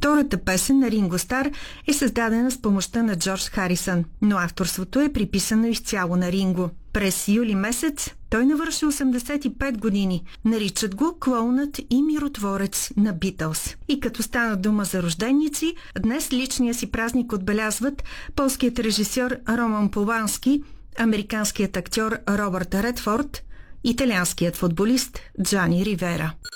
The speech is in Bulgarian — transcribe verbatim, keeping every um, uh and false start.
Втората песен на Ринго Стар е създадена с помощта на Джордж Харисън, но авторството е приписано изцяло на Ринго. През юли месец той навърши осемдесет и пет години. Наричат го клоунът и миротворец на Битълс. И като стана дума за рожденици, днес личния си празник отбелязват полският режисьор Роман Полански, американският актьор Робърт Редфорд, италианският футболист Джани Ривера.